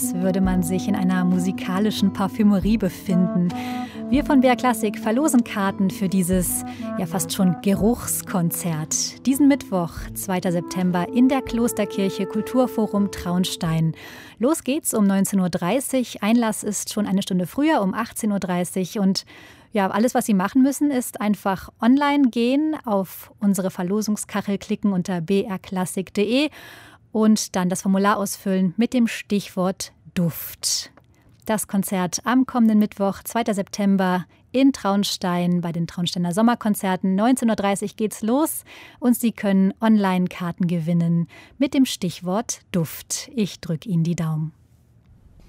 würde man sich in einer musikalischen Parfümerie befinden. Wir von BR Klassik verlosen Karten für dieses ja fast schon Geruchskonzert. Diesen Mittwoch, 2. September, in der Klosterkirche Kulturforum Traunstein. Los geht's um 19.30 Uhr. Einlass ist schon eine Stunde früher, um 18.30 Uhr. Und ja, alles, was Sie machen müssen, ist einfach online gehen, auf unsere Verlosungskachel klicken unter brklassik.de und dann das Formular ausfüllen mit dem Stichwort Duft. Das Konzert am kommenden Mittwoch, 2. September in Traunstein bei den Traunsteiner Sommerkonzerten. 19.30 Uhr geht's los und Sie können Online-Karten gewinnen mit dem Stichwort Duft. Ich drücke Ihnen die Daumen.